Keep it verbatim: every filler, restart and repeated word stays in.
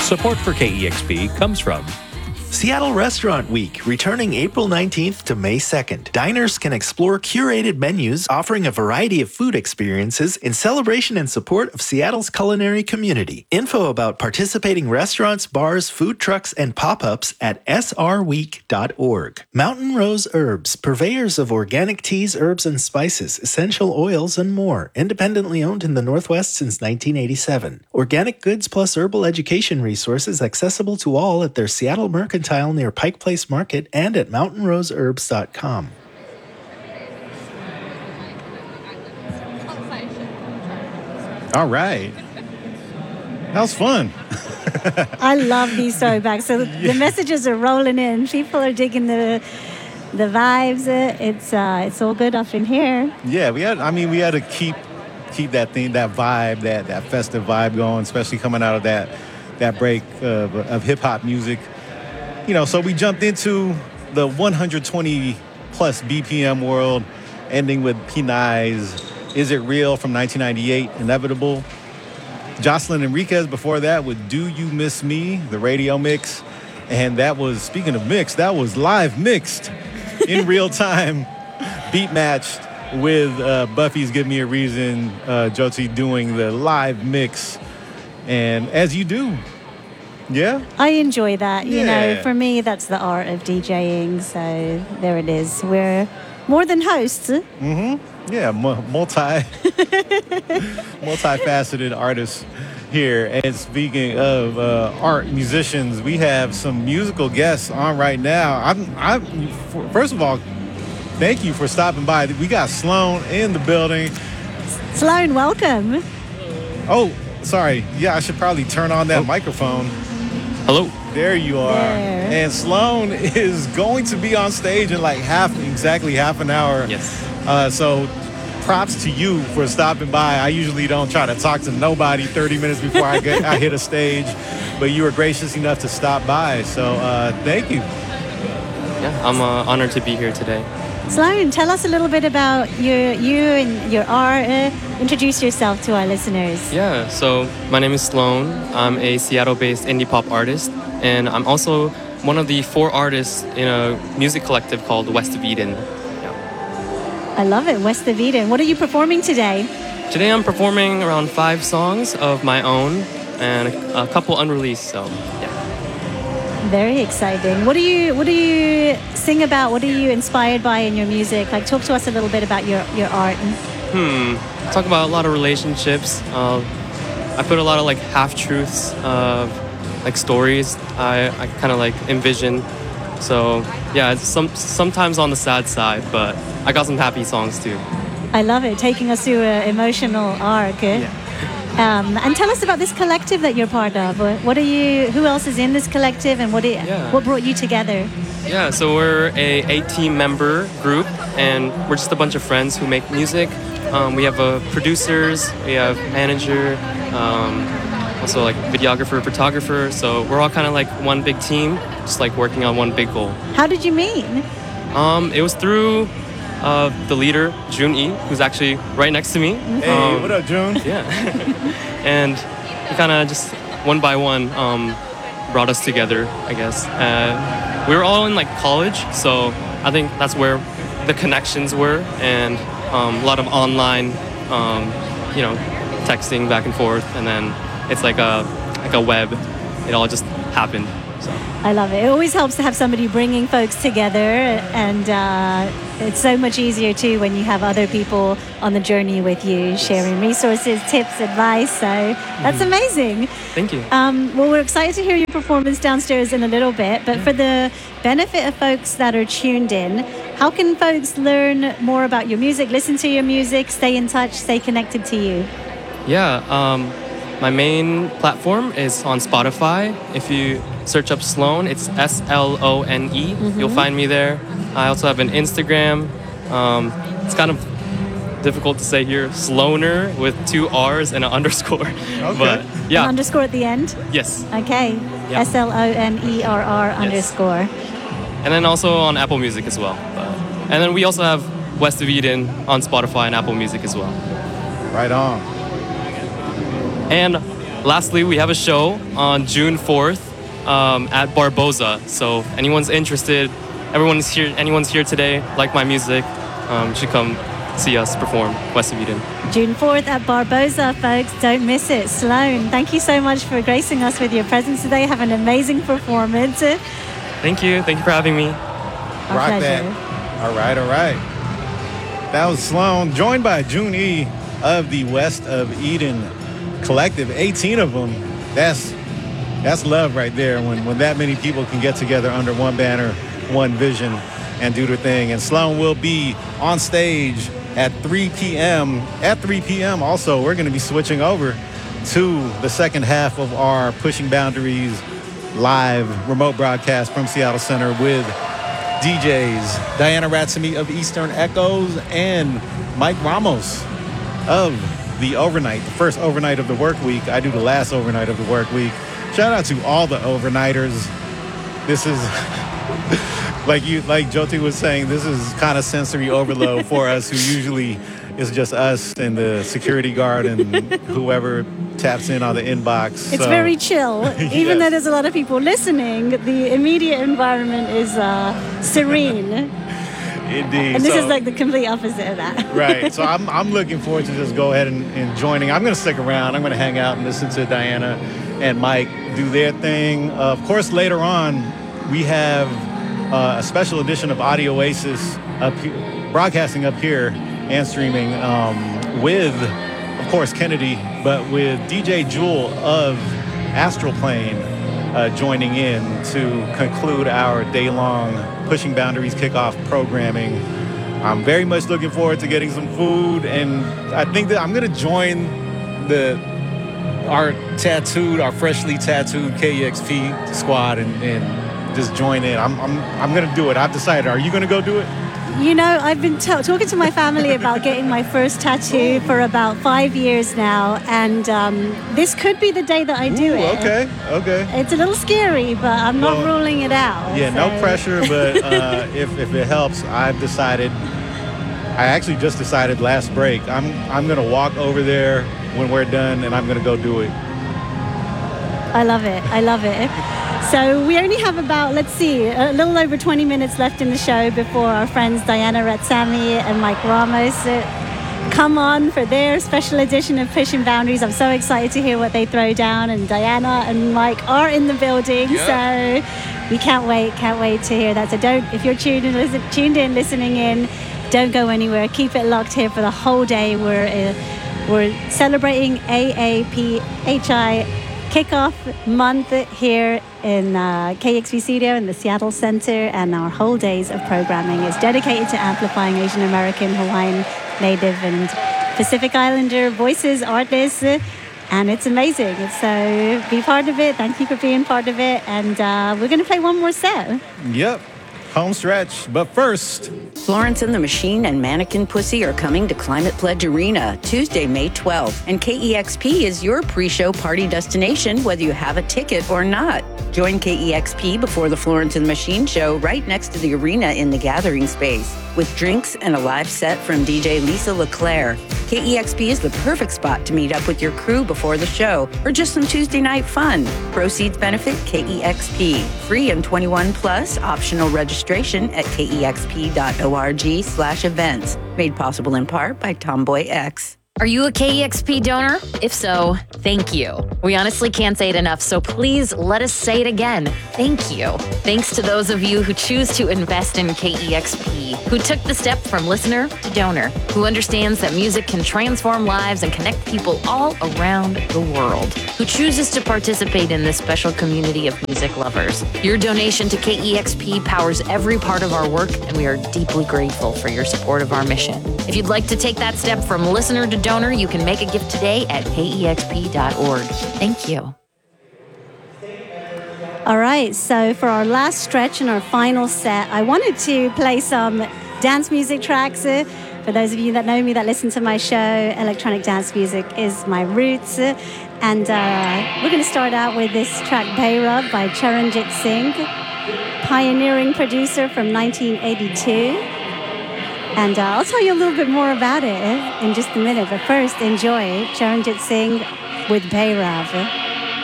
Support for K E X P comes from Seattle Restaurant Week, returning April nineteenth to May second. Diners can explore curated menus offering a variety of food experiences in celebration and support of Seattle's culinary community. Info about participating restaurants, bars, food trucks, and pop-ups at s r week dot org. Mountain Rose Herbs, purveyors of organic teas, herbs, and spices, essential oils, and more. Independently owned in the Northwest since nineteen eighty-seven. Organic goods plus herbal education resources accessible to all at their Seattle Mercantile near Pike Place Market and at mountain rose herbs dot com. All right. That was fun. I love these throwbacks. So the messages are rolling in. People are digging the the vibes. It's uh, it's all good up in here. Yeah, we had. I mean, we had to keep keep that thing, that vibe, that that festive vibe going, especially coming out of that that break of, of hip hop music. You know, so we jumped into the one hundred twenty plus B P M world, ending with P-Nice, Is It Real from nineteen ninety-eight, Inevitable. Jocelyn Enriquez before that with Do You Miss Me, the radio mix. And that was, speaking of mix, that was live mixed in real time, beat matched with uh, Buffy's Give Me a Reason, uh, Joti doing the live mix. And as you do. Yeah? I enjoy that. You Yeah. know, for me, that's the art of DJing. So there it is. We're more than hosts. Mm-hmm. Yeah, mu- multi, multifaceted artists here. And speaking of uh, art musicians, we have some musical guests on right now. I'm, I'm, first of all, thank you for stopping by. We got Sloan in the building. Sloan, welcome. Oh, sorry. Yeah, I should probably turn on that Oh. microphone. Hello. There you are. There. And Sloan is going to be on stage in like half, exactly half an hour. Yes. Uh, so props to you for stopping by. I usually don't try to talk to nobody thirty minutes before I get I hit a stage, but you were gracious enough to stop by. So uh, thank you. Yeah, I'm uh, honored to be here today. Sloan, tell us a little bit about your, you and your art. Uh, introduce yourself to our listeners. Yeah, so my name is Sloan. I'm a Seattle-based indie pop artist, and I'm also one of the four artists in a music collective called West of Eden. I love it, West of Eden. What are you performing today? Today I'm performing around five songs of my own and a, a couple unreleased, so yeah. Very exciting. What do you What do you sing about? What are you inspired by in your music? Like, talk to us a little bit about your, your art. Hmm, talk about a lot of relationships. Uh, I put a lot of like half-truths of like stories I, I kind of like envision. So yeah, it's some sometimes on the sad side, but I got some happy songs too. I love it, taking us through an emotional arc. Yeah. Um, and tell us about this collective that you're part of. What are you? Who else is in this collective, and what do you, Yeah. what brought you together? Yeah, so we're a eighteen member group, and we're just a bunch of friends who make music. Um, we have uh, producers, we have manager, um, also like videographer, photographer. So we're all kind of like one big team, just like working on one big goal. How did you meet? Um, it was through uh, the leader, Jun Yi, who's actually right next to me. Hey, Um, what up, June? Yeah. And he kind of just one by one um, brought us together, I guess. Uh, we were all in like college, so I think that's where the connections were, and um, a lot of online, um, you know, texting back and forth, and then it's like a like a web. It all just happened. So. I love it. It always helps to have somebody bringing folks together, and uh, it's so much easier too when you have other people on the journey with you, sharing resources, tips, advice. So that's Mm-hmm. amazing. Thank you. Um, well, we're excited to hear your performance downstairs in a little bit, but for the benefit of folks that are tuned in, how can folks learn more about your music, listen to your music, stay in touch, stay connected to you? Yeah, um, my main platform is on Spotify. If you search up Sloan, it's S L O N E. Mm-hmm. You'll find me there. I also have an Instagram. Um, it's kind of difficult to say here, Sloaner with two R's and an underscore. But yeah, An underscore at the end? yes. Okay. Yeah. S L O N E R R underscore. And then also on Apple Music as well. But, and then we also have West of Eden on Spotify and Apple Music as well. Right on. And lastly, we have a show on June fourth um, at Barboza. So anyone's interested, everyone's here. Anyone's here today, like my music, um, should come see us perform West of Eden. June fourth at Barboza, folks. Don't miss it. Sloan, thank you so much for gracing us with your presence today. Have an amazing performance. Thank you. Thank you for having me. Our Rock pleasure. that. All right, all right. That was Sloan, joined by June E of the West of Eden Collective. eighteen of them. That's that's love right there. When when that many people can get together under one banner, one vision, and do their thing. And Sloan will be on stage at three p.m. At three p.m. also, we're going to be switching over to the second half of our Pushing Boundaries live remote broadcast from Seattle Center with D Js Diana Ratsamy of Eastern Echoes and Mike Ramos of the overnight, the first overnight of the work week. I do the last overnight of the work week. Shout out to all the overnighters. This is like you, like Jyoti was saying, this is kind of sensory overload for us who usually is just us and the security guard and whoever taps in on the inbox. It's So, very chill. Even Yes. though there's a lot of people listening, the immediate environment is uh, serene. indeed. And this So- is like the complete opposite of that. Right. So I'm, I'm looking forward to just go ahead and, and joining. I'm going to stick around. I'm going to hang out and listen to Diana and Mike do their thing. Uh, of course, later on, we have uh, a special edition of Audio Oasis up here, broadcasting up here and streaming um, with, of course, Kennedy, but with D J Jewel of Astral Plane uh, joining in to conclude our day-long Pushing Boundaries kickoff programming. I'm very much looking forward to getting some food, and I think that I'm going to join the our tattooed, our freshly tattooed K E X P squad and, and just join in. I'm I'm I'm going to do it. I've decided. Are you going to go do it? You know, I've been t- talking to my family about getting my first tattoo for about five years now, and um, this could be the day that I do Ooh, it. Okay. Okay. It's a little scary, but I'm not Well, ruling it out. Yeah, no so- pressure, but uh, if, if it helps, I've decided, I actually just decided last break, I'm I'm going to walk over there when we're done, and I'm going to go do it. I love it. I love it. So we only have about, let's see, a little over twenty minutes left in the show before our friends Diana Ratsamy and Mike Ramos uh, come on for their special edition of Pushing Boundaries. I'm so excited to hear what they throw down, and Diana and Mike are in the building, so we can't wait, can't wait to hear that. So don't, if you're tuned in, listen, tuned in, listening in, don't go anywhere. Keep it locked here for the whole day. We're uh, we're celebrating A A P H I kickoff month here in uh, K X V Studio in the Seattle Center, and our whole days of programming is dedicated to amplifying Asian American, Hawaiian, Native, and Pacific Islander voices, artists, and it's amazing. So be part of it. Thank you for being part of it, and uh, we're going to play one more set. Yep. Home stretch. But first, Florence and the Machine and Mannequin Pussy are coming to Climate Pledge Arena Tuesday, May twelfth. And K E X P is your pre-show party destination, whether you have a ticket or not. Join K E X P before the Florence and the Machine show right next to the arena in the gathering space. With drinks and a live set from D J Lisa LeClaire, K E X P is the perfect spot to meet up with your crew before the show or just some Tuesday night fun. Proceeds benefit K E X P. Free and twenty-one plus, optional registration at kexp.org slash events. Made possible in part by Tomboy X. Are you a K E X P donor? If so, thank you. We honestly can't say it enough, so please let us say it again. Thank you. Thanks to those of you who choose to invest in K E X P, who took the step from listener to donor, who understands that music can transform lives and connect people all around the world, who chooses to participate in this special community of music lovers. Your donation to K E X P powers every part of our work, and we are deeply grateful for your support of our mission. If you'd like to take that step from listener to donor, you can make a gift today at K E X P dot org. Thank you. All right, so for our last stretch and our final set, I wanted to play some dance music tracks. Uh, For those of you that know me, that listen to my show, electronic dance music is my roots. And uh, we're going to start out with this track, Bhairab by Charanjit Singh, pioneering producer from nineteen eighty-two. And uh, I'll tell you a little bit more about it in just a minute. But first, enjoy Charanjit Singh with Payrav.